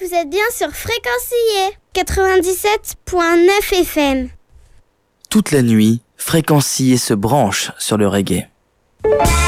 vous êtes bien sur Fréquencier 97.9 FM. Toute la nuit, Fréquencier se branche sur le reggae.